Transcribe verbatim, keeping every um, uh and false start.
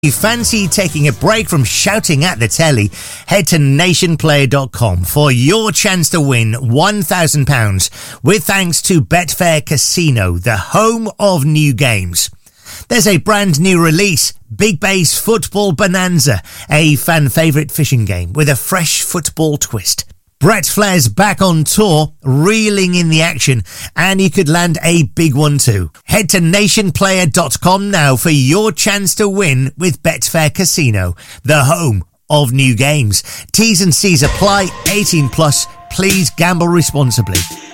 You fancy taking a break from shouting at the telly? Head to nation player dot com for your chance to win one thousand pounds with thanks to Betfair Casino, the home of new games. There's a brand new release, Big Base Football Bonanza, a fan favourite fishing game with a fresh football twist. Brett Flair's back on tour, reeling in the action, and you could land a big one too. Head to nation player dot com now for your chance to win with Betfair Casino, the home of new games. T's and C's apply, eighteen plus. Please gamble responsibly.